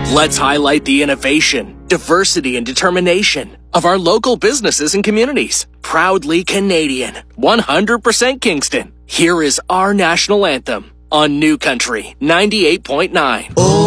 Let's highlight the innovation, diversity, and determination of our local businesses and communities. Proudly Canadian, 100% Kingston. Here is our national anthem on New Country 98.9.